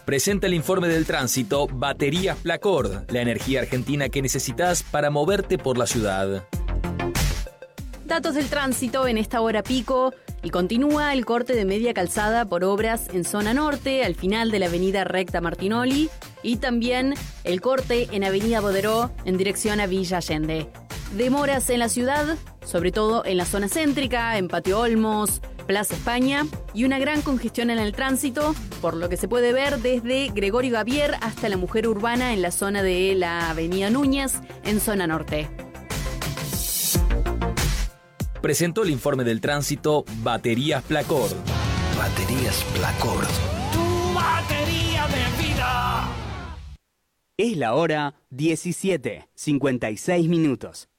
Presenta el informe del tránsito Baterías Placord, la energía argentina que necesitas para moverte por la ciudad. Datos del tránsito en esta hora pico y continúa el corte de media calzada por obras en zona norte, al final de la avenida Recta Martinoli, y también el corte en avenida Boderó en dirección a Villa Allende. Demoras en la ciudad, sobre todo en la zona céntrica, en Patio Olmos, Plaza España, y una gran congestión en el tránsito, por lo que se puede ver desde Gregorio Gavier hasta la Mujer Urbana en la zona de la avenida Núñez, en zona norte. Presentó el informe del tránsito Baterías Placord. Baterías Placord. Tu batería de vida. Es la hora 17:56.